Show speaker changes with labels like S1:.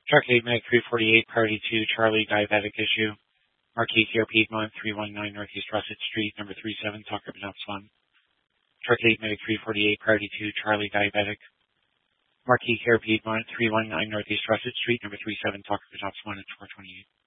S1: Truck 8 Meg 348, Party 2, Charlie, diabetic issue. Marquis Care Piedmont, 319 Northeast Russet Street, number 37, Tucker Panops 1. Truck 8 Meg 348, Party 2, Charlie, diabetic. Marquis Care Piedmont, 319 Northeast Russet Street, number 37, Tucker Panops 1 at 428.